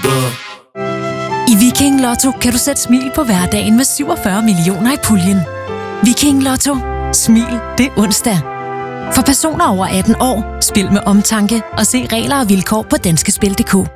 I Viking Lotto kan du sætte smil på hverdagen med 47 millioner i puljen. Viking Lotto. Smil det onsdag. For personer over 18 år, spil med omtanke og se regler og vilkår på danskespil.dk.